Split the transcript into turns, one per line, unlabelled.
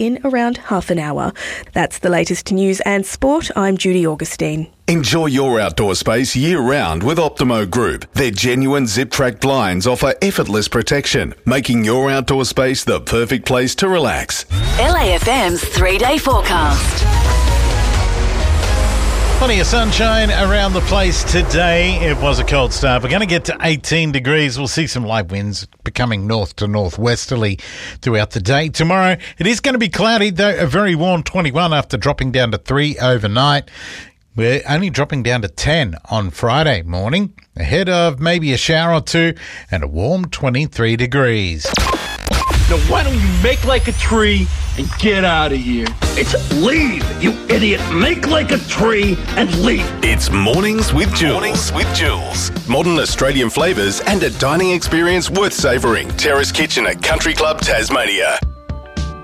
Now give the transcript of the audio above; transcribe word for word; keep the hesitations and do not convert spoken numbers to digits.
in around half an hour. That's the latest news and sport. I'm Judy Augustine.
Enjoy your outdoor space year-round with Optimo Group. Their genuine zip-track blinds offer effortless protection, making your outdoor space the perfect place to relax.
L A F M's three-day forecast.
Plenty of sunshine around the place today. It was a cold start. We're going to get to eighteen degrees. We'll see some light winds becoming north to northwesterly throughout the day. Tomorrow, it is going to be cloudy, though a very warm twenty-one after dropping down to three overnight. We're only dropping down to ten on Friday morning, ahead of maybe a shower or two and a warm twenty-three degrees.
Now, why don't you make like a tree and get out of here? It's leave, you idiot. Make like a tree and leave.
It's Mornings with Jules. Mornings with Jules. Modern Australian flavours and a dining experience worth savouring. Terrace Kitchen at Country Club Tasmania.